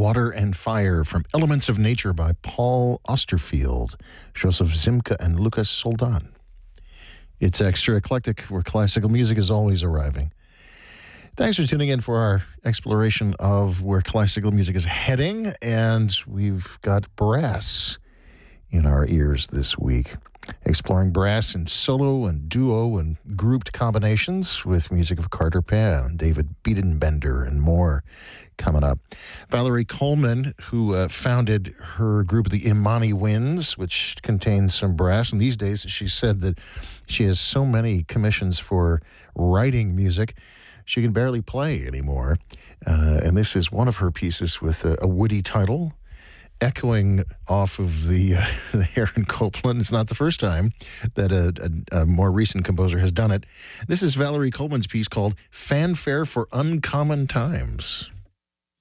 Water and Fire from Elements of Nature by Paul Osterfield, Joseph Zimka, and Lucas Soldan. It's Extra Eclectic, where classical music is always arriving. Thanks for tuning in for our exploration of where classical music is heading, and we've got brass in our ears this week. Exploring brass in solo and duo and grouped combinations with music of Carter Pan, David Biedenbender, and more coming up. Valerie Coleman, who founded her group, the Imani Winds, which contains some brass. And these days, she said that she has so many commissions for writing music, she can barely play anymore. And this is one of her pieces with a woody title, echoing off of the Aaron Copland. It's not the first time that a more recent composer has done it. This is Valerie Coleman's piece called Fanfare for Uncommon Times.